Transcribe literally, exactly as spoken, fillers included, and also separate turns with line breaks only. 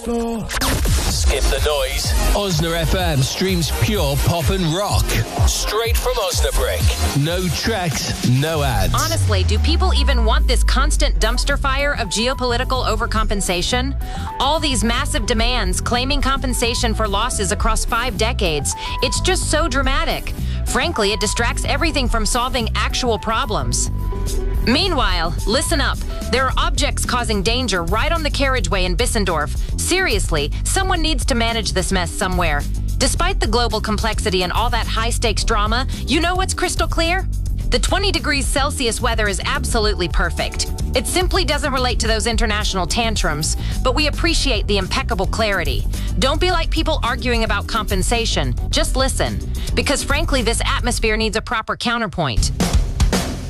Skip the noise. Osna F M streams pure pop and rock. Straight from Osnabrück. No tracks, no ads.
Honestly, do people even want this constant dumpster fire of geopolitical overcompensation? All these massive demands claiming compensation for losses across five decades. It's just so dramatic. Frankly, it distracts everything from solving actual problems. Meanwhile, listen up. There are objects causing danger right on the carriageway in Bissendorf. Seriously, someone needs to manage this mess somewhere. Despite the global complexity and all that high-stakes drama, you know what's crystal clear? The twenty degrees Celsius weather is absolutely perfect. It simply doesn't relate to those international tantrums, but we appreciate the impeccable clarity. Don't be like people arguing about compensation. Just listen. Because frankly, this atmosphere needs a proper counterpoint.